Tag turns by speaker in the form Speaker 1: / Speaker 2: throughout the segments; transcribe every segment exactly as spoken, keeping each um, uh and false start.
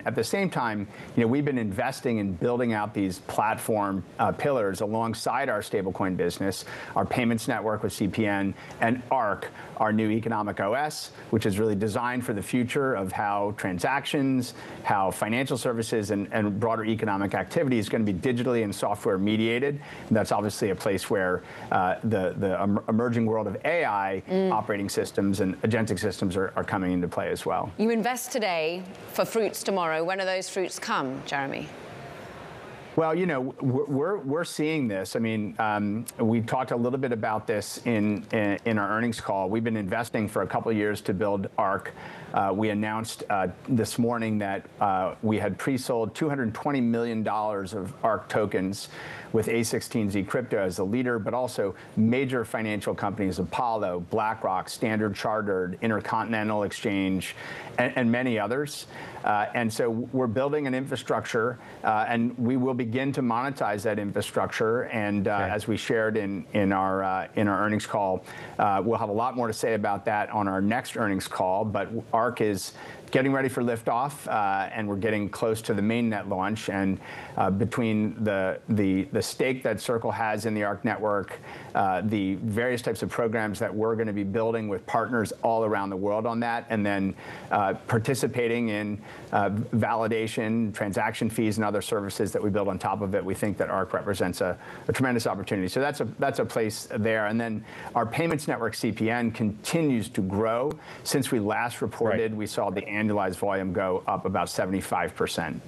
Speaker 1: And at the same time, you know, we've been investing in building out these platform uh, pillars alongside our stablecoin business, our payments network with C P N, and Arc, our new economic O S, which is really designed for the future of how transactions, how financial services, and, and broader economic activity is going to be digitally and software mediated. And that's obviously a place where uh, the, the um, emerging world of A I mm. operating systems and agentic systems are, are coming into play as well.
Speaker 2: You invest today for fruits tomorrow. When do those fruits come, Jeremy?
Speaker 1: Well, you know, we're we're seeing this. I mean, um, we talked a little bit about this in, in in our earnings call. We've been investing for a couple of years to build Arc. Uh, we announced uh, this morning that uh, we had pre-sold two hundred twenty million dollars of Arc tokens with A sixteen Z Crypto as the leader, but also major financial companies, Apollo, BlackRock, Standard Chartered, Intercontinental Exchange, and, and many others. Uh, and so we're building an infrastructure, uh, and we will begin to monetize that infrastructure. And uh,
Speaker 3: okay.
Speaker 1: as we shared in in our uh, in our earnings call, uh, we'll have a lot more to say about that on our next earnings call. But Arc is getting ready for liftoff, uh, and we're getting close to the mainnet launch. And uh, between the, the the stake that Circle has in the Arc network, uh, the various types of programs that we're going to be building with partners all around the world on that, and then uh, participating in uh, validation, transaction fees, and other services that we build on top of it, we think that Arc represents a, a tremendous opportunity. So that's a that's a place there. And then our payments network, C P N, continues to grow. Since we last reported, right. we saw the annualized volume go up about seventy-five percent.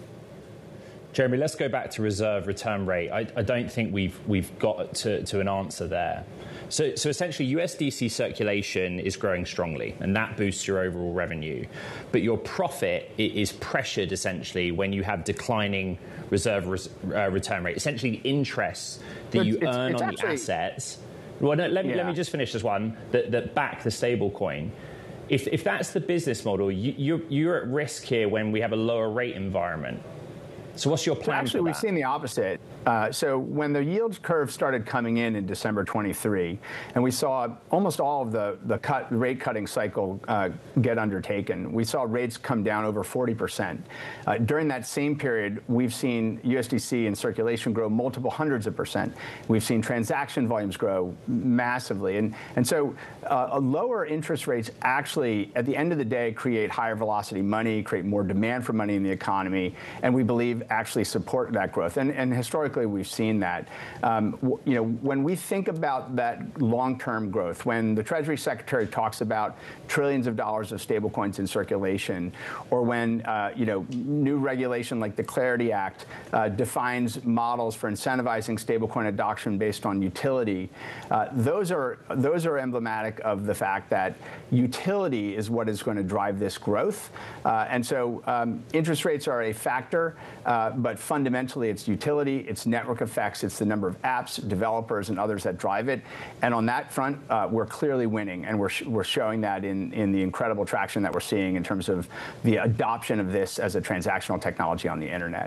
Speaker 3: Jeremy, let's go back to reserve return rate. I, I don't think we've we've got to, to an answer there. So, so essentially, U S D C circulation is growing strongly, and that boosts your overall revenue. But your profit is pressured, essentially, when you have declining reserve res, uh, return rate. Essentially, the interest that you
Speaker 1: it's,
Speaker 3: earn
Speaker 1: it's
Speaker 3: on
Speaker 1: actually,
Speaker 3: the assets. Well, no, let, me,
Speaker 1: yeah.
Speaker 3: let me just finish this one, that, that back the stable coin. If, if that's the business model, you, you're, you're at risk here when we have a lower rate environment. So what's your plan
Speaker 1: so actually,
Speaker 3: for that?
Speaker 1: We've seen the opposite. Uh, so when the yield curve started coming in in December twenty-three, and we saw almost all of the, the cut, rate cutting cycle uh, get undertaken, we saw rates come down over forty percent. Uh, during that same period, we've seen U S D C in circulation grow multiple hundreds of percent. We've seen transaction volumes grow massively. And, and so uh, lower interest rates actually, at the end of the day, create higher velocity money, create more demand for money in the economy, and we believe actually support that growth. And, and historically, we've seen that. Um, you know, when we think about that long-term growth, when the Treasury Secretary talks about trillions of dollars of stablecoins in circulation, or when uh, you know, new regulation like the Clarity Act uh, defines models for incentivizing stablecoin adoption based on utility, uh, those are those are emblematic of the fact that utility is what is going to drive this growth. Uh, and so um, interest rates are a factor, uh, but fundamentally it's utility, it's network effects, it's the number of apps, developers, and others that drive it. And on that front, uh, we're clearly winning, and we're, sh we're showing that in, in the incredible traction that we're seeing in terms of the adoption of this as a transactional technology on the internet.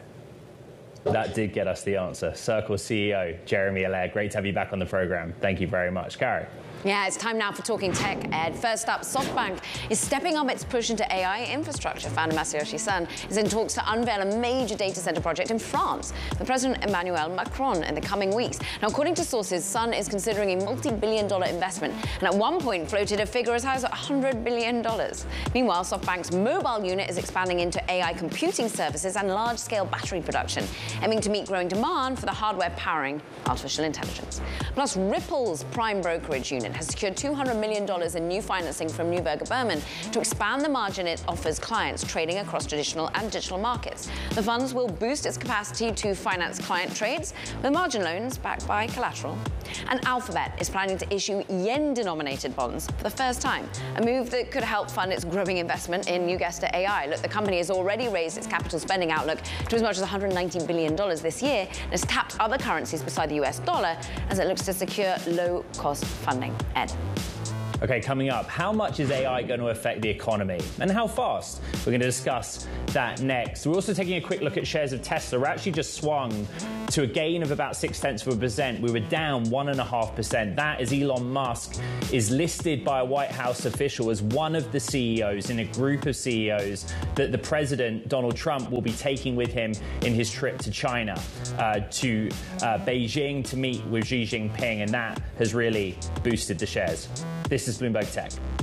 Speaker 3: That did get us the answer. Circle C E O, Jeremy Allaire, great to have you back on the program. Thank you very much. Gary.
Speaker 2: Yeah, it's time now for Talking Tech, Ed. First up, SoftBank is stepping up its push into A I infrastructure. Founder Masayoshi Son is in talks to unveil a major data center project in France for President Emmanuel Macron in the coming weeks. Now, according to sources, Son is considering a multi-billion dollar investment, and at one point floated a figure as high as one hundred billion dollars. Meanwhile, SoftBank's mobile unit is expanding into A I computing services and large-scale battery production, aiming to meet growing demand for the hardware powering artificial intelligence. Plus, Ripple's prime brokerage unit has secured two hundred million dollars in new financing from Neuberger Berman to expand the margin it offers clients trading across traditional and digital markets. The funds will boost its capacity to finance client trades with margin loans backed by collateral. And Alphabet is planning to issue yen-denominated bonds for the first time, a move that could help fund its growing investment in, you guessed it, A I. Look, the company has already raised its capital spending outlook to as much as one hundred ninety billion dollars this year and has tapped other currencies beside the U S dollar as it looks to secure low-cost funding. Ed.
Speaker 3: Okay, coming up, how much is A I going to affect the economy and how fast? We're going to discuss that next. We're also taking a quick look at shares of Tesla. We're actually just swung to a gain of about six tenths of a percent. We were down one and a half percent. That as Elon Musk is listed by a White House official as one of the C E Os in a group of C E Os that the president, Donald Trump, will be taking with him in his trip to China, uh, to uh, Beijing to meet with Xi Jinping, and that has really boosted the shares. This is Bloomberg Tech.